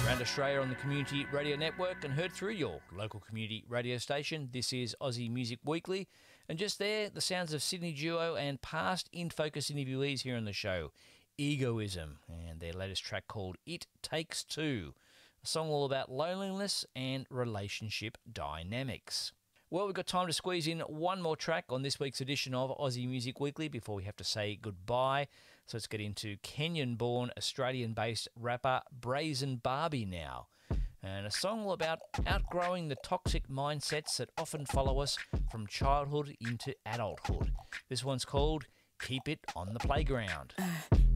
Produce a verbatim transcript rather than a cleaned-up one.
Around Australia on the Community Radio Network and heard through your local community radio station. This is Aussie Music Weekly. And just there, the sounds of Sydney duo and past In Focus interviewees here on the show, Egoism, and their latest track called It Takes Two, a song all about loneliness and relationship dynamics. Well, we've got time to squeeze in one more track on this week's edition of Aussie Music Weekly before we have to say goodbye. So let's get into Kenyan-born, Australian-based rapper Brazen Barbie now. And a song all about outgrowing the toxic mindsets that often follow us from childhood into adulthood. This one's called Keep It on the Playground. Uh.